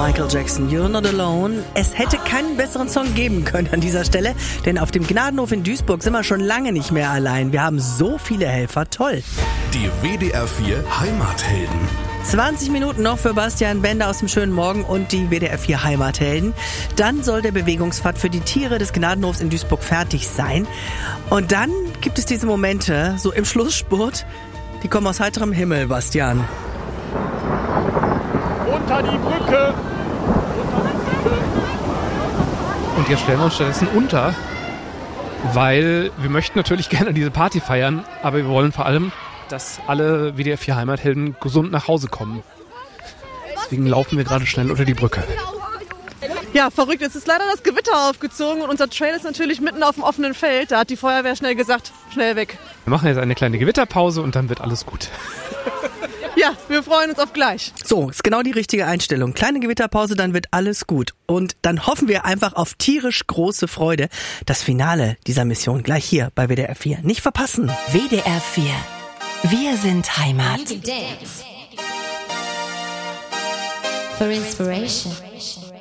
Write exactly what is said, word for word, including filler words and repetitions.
Michael Jackson, You're Not Alone. Es hätte keinen besseren Song geben können an dieser Stelle, denn auf dem Gnadenhof in Duisburg sind wir schon lange nicht mehr allein. Wir haben so viele Helfer, toll. Die W D R vier Heimathelden. zwanzig Minuten noch für Bastian Bender aus dem schönen Morgen und die W D R vier Heimathelden. Dann soll der Bewegungspfad für die Tiere des Gnadenhofs in Duisburg fertig sein. Und dann gibt es diese Momente, so im Schlussspurt, die kommen aus heiterem Himmel, Bastian. Unter die Brücke! Und jetzt stellen wir uns stattdessen unter, weil wir möchten natürlich gerne diese Party feiern, aber wir wollen vor allem, dass alle W D R vier Heimathelden gesund nach Hause kommen. Deswegen laufen wir gerade schnell unter die Brücke. Ja, verrückt. Es ist leider das Gewitter aufgezogen und unser Trail ist natürlich mitten auf dem offenen Feld. Da hat die Feuerwehr schnell gesagt, schnell weg. Wir machen jetzt eine kleine Gewitterpause und dann wird alles gut. Ja, wir freuen uns auf gleich. So, ist genau die richtige Einstellung. Kleine Gewitterpause, dann wird alles gut. Und dann hoffen wir einfach auf tierisch große Freude. Das Finale dieser Mission gleich hier bei W D R vier. Nicht verpassen. W D R vier. Wir sind Heimat. For inspiration.